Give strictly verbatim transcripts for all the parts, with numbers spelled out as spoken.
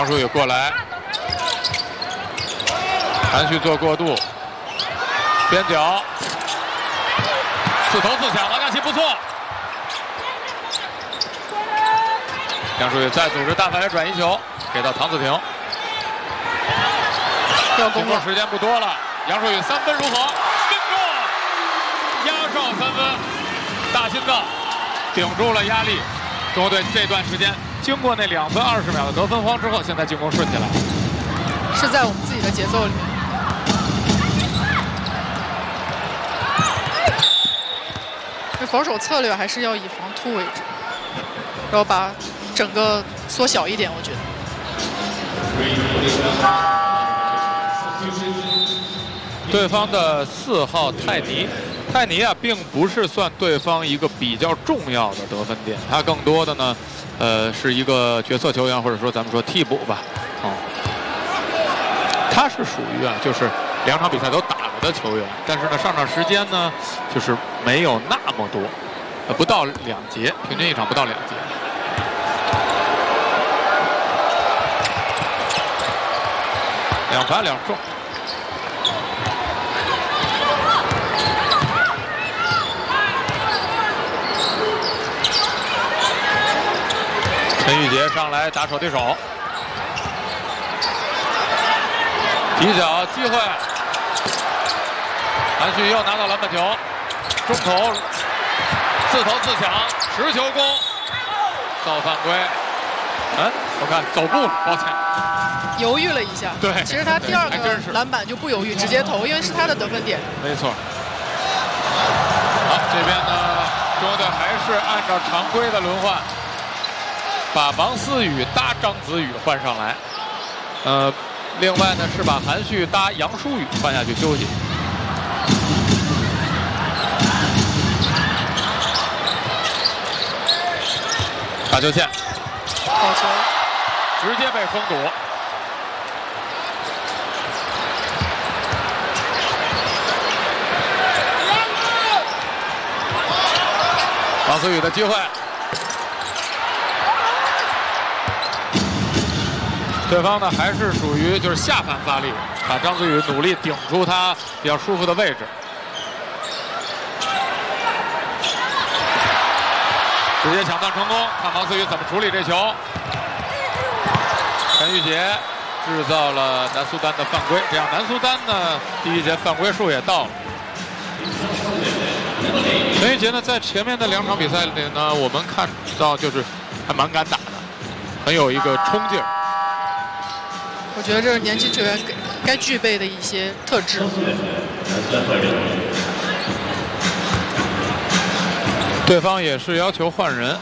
杨舒宇过来，韩旭做过渡，边角，自投自抢，王佳琪不错。杨舒宇再组织大范围转移球，给到唐子婷。 要攻了， 时间不多了，杨舒宇三分如何？命中，压哨三分，大心脏顶住了压力。中国队这段时间经过那两分二十秒的得分荒之后，现在进攻顺起来， 是在我们自己的节奏里面。这防守策略还是要以防突为主，然后把整个缩小一点，我觉得。 对方的四号泰尼，泰尼啊，并不是算对方一个比较重要的得分点，他更多的呢，呃，是一个角色球员，或者说咱们说替补吧，哦，他是属于啊，就是两场比赛都打了的球员，但是呢，上场时间呢，就是没有那么多，呃，不到两节，平均一场不到两节。两罚两中。陈玉杰上来打手对手，底角机会，韩旭又拿到篮板球，中投自投自抢，持球攻，造犯规。嗯，我看走步，抱歉， 犹豫了一下。 对， 其实他第二个篮板就不犹豫，直接投，因为是他的得分点。 没错。好，这边呢，中国队还是按照常规的轮换。把王思雨搭张子宇换上来，呃，另外呢是把韩旭搭杨舒宇换下去休息。打球线， 好球， 直接被封堵。王思雨的机会。对方呢还是属于就是下盘发力，把张子宇努力顶出他比较舒服的位置，直接抢断成功。看王思雨怎么处理这球。陈玉杰制造了南苏丹的犯规，这样南苏丹呢第一节犯规数也到了。陈玉杰呢在前面的两场比赛里呢，我们看到就是还蛮敢打的，很有一个冲劲儿。 我觉得这是年轻球员该该具备的一些特质。 对方也是要求换人，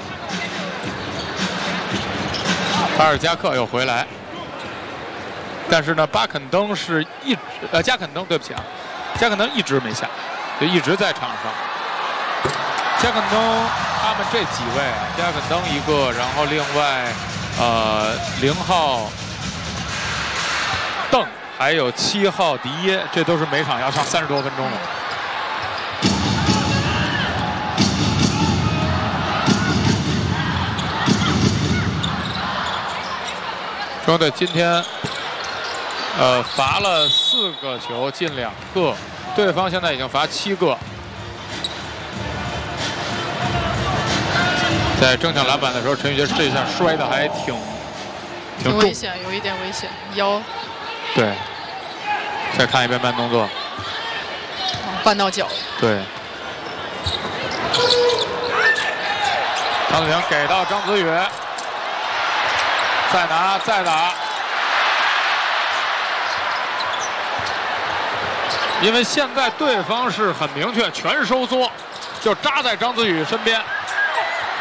卡尔加克又回来，但是呢，巴肯登是一直呃加肯登，对不起啊，加肯登一直没下，就一直在场上。加肯登他们这几位啊，加肯登一个，然后另外呃零号。邓还有七号迪耶，这都是每场要上三十多分钟了。中国队今天呃罚了四个球，进两个，对方现在已经罚七个。在争抢篮板的时候，陈玉杰这一下摔的还挺挺危险，有一点危险，腰。 对，再看一遍慢动作， 绊到脚。 对，张子婷给到张子宇，再拿再打，因为现在对方是很明确全收缩，就扎在张子宇身边。